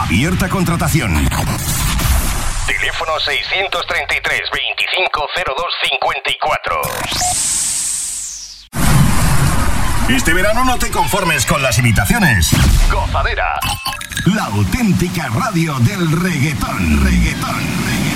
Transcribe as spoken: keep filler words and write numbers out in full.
Abierta contratación. Teléfono seiscientos treinta y tres, veinticinco cero dos cincuenta y cuatro. Este verano no te conformes con las imitaciones. Gozadera. La auténtica radio del reggaetón. Reggaetón.